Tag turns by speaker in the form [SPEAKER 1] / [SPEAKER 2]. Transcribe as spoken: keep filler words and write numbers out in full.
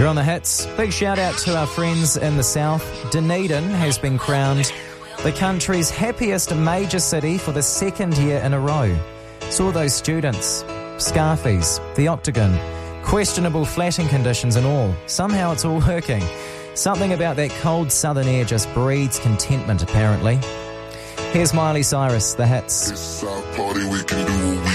[SPEAKER 1] You're on the hits. Big shout out to our friends in the south. Dunedin has been crowned the country's happiest major city for the second year in a row. Saw those students, Scarfies, the Octagon, questionable flatting conditions and all. Somehow it's all working. Something about that cold southern air just breeds contentment, apparently. Here's Miley Cyrus, the hits.
[SPEAKER 2] It's our party, we can do what we